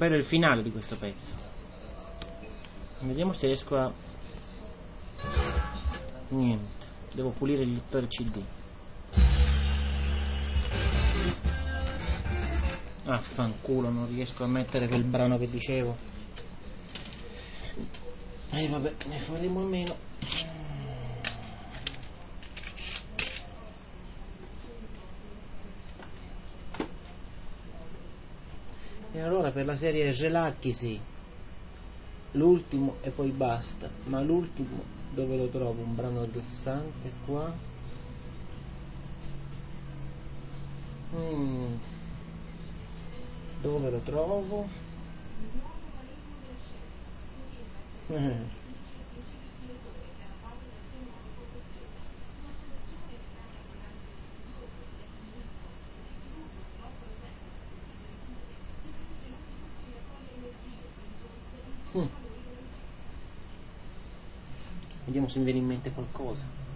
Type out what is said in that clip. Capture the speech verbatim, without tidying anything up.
bello il finale di questo pezzo. Vediamo se riesco a... Niente, devo pulire il lettore C D. Ah, fanculo, non riesco a mettere quel brano che dicevo. E eh, vabbè, ne faremo a meno. E allora per la serie Gelacchi sì, l'ultimo e poi basta. Ma l'ultimo dove lo trovo? Un brano rilassante qua. Mm. Dove lo trovo? Eh. Mm. Vediamo se mi viene in mente qualcosa.